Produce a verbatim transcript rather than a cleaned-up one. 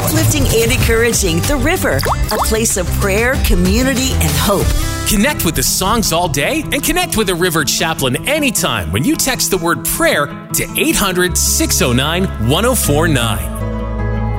Uplifting and encouraging The River, a place of prayer, community, and hope. Connect with the songs all day and connect with the River Chaplain anytime when you text the word prayer to eight hundred, six oh nine, one oh four nine.